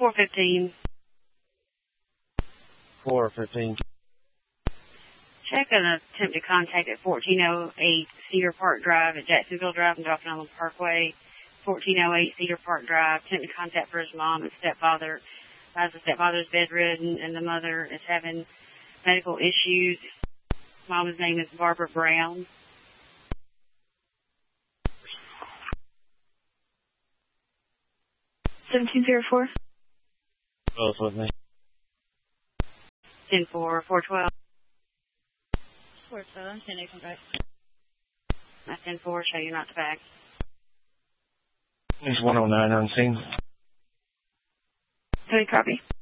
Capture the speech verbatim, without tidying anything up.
four fifteen. four fifteen. Check an attempted contact at fourteen oh eight Cedar Park Drive at Jacksonville Drive and Dolphin Island Parkway. fourteen oh eight Cedar Park Drive. Attempted contact for his mom and stepfather. As the stepfather's bedridden and the mother is having medical issues. Mom's name is Barbara Brown. seventeen oh four. Both with me. ten four, four twelve. four twelve, ten eight, come back. That's ten four, show you not to back. It's one oh nine on scene. Any copy?